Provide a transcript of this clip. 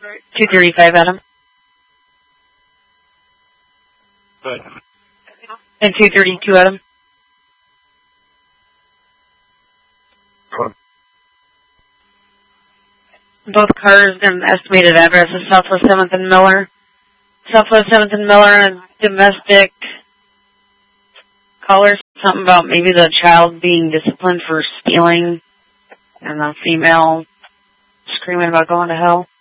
235, Adam. Good. And 232, Adam. Good. Both cars and estimated address is Southwest 7th and Miller. Southwest 7th and Miller, and domestic caller, something about maybe the child being disciplined for stealing, and the female screaming about going to hell.